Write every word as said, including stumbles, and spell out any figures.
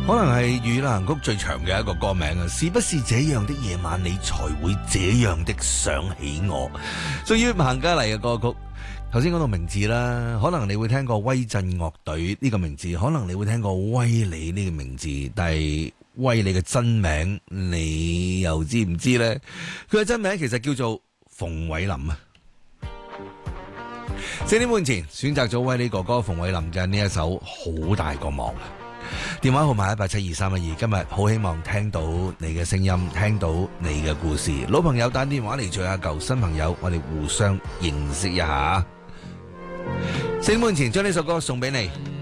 可能係粵語流行曲最長嘅一個歌名啊！是不是這樣的夜晚你才會這樣的想起我？屬於彭家麗嘅歌曲。頭先講到名字啦，可能你會聽過威震樂隊呢個名字，可能你會聽過威利呢個名字，但係威利嘅真名你又知唔知呢？佢嘅真名其實叫做馮偉林啊！四點半前選擇咗威利哥哥馮偉林嘅呢一首好大個忙啊！電話號碼一八七二三一二，今日好希望聽到你嘅聲音，聽到你嘅故事。老朋友打電話嚟聚下舊，新朋友我哋互相認識一下。四點半前將呢首歌送俾你。